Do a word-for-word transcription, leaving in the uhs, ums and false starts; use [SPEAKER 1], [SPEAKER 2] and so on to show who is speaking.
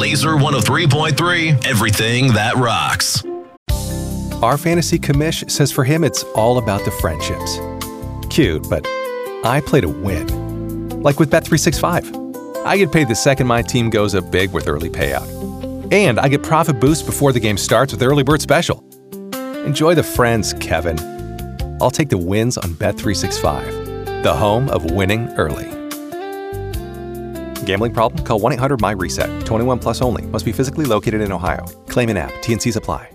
[SPEAKER 1] Laser one oh three point three, everything that rocks.
[SPEAKER 2] Our fantasy commish says for him it's all about the friendships. Cute, but I play to win. Like with Bet three sixty-five. I get paid the second my team goes up big with early payout. And I get profit boost before the game starts with Early Bird Special. Enjoy the friends, Kevin. I'll take the wins on Bet three sixty-five, the home of winning early. Gambling problem? Call one eight hundred M Y RESET. twenty-one plus only. Must be physically located in Ohio. Claim in app. T N Cs apply.